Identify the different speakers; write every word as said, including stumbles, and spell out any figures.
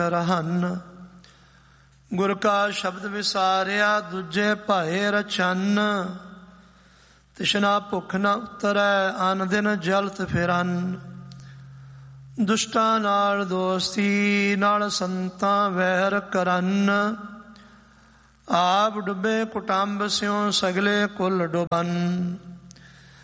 Speaker 1: ਰਹਨ। ਗੁਰ ਕਾ ਸ਼ਬਦ ਵਿਸਾਰਿਆ ਦੂਜੇ ਭਾਏ ਰਛਨ। ਤਿਸ਼ਨਾ ਭੁੱਖ ਨ ਉਤਰੈ ਅਨ ਦਿਨ ਜਲਤ ਫਿਰਨ। ਦੁਸ਼ਟਾਂ ਨਾਲ ਦੋਸਤੀ ਨਾਲ ਸੰਤਾਂ ਵੈਰ ਕਰਨ। ਆਪ ਡੁੱਬੇ ਕੁਟੰਬ ਸਿਉ ਸਗਲੇ ਕੁਲ ਡੁਬਨ।